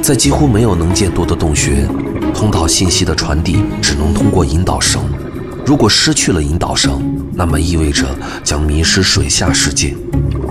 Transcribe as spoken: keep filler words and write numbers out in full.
在几乎没有能见度的洞穴，通道信息的传递只能通过引导绳。如果失去了引导绳，那么意味着将迷失水下世界。